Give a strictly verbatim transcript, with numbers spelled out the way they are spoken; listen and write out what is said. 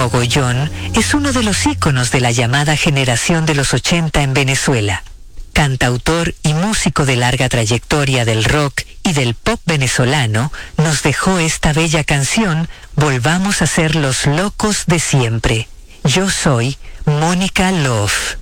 Mogollón es uno de los íconos de la llamada generación de los ochenta en Venezuela. Cantautor y músico de larga trayectoria del rock y del pop venezolano, nos dejó esta bella canción Volvamos a ser los locos de siempre. Yo soy Mónica Love.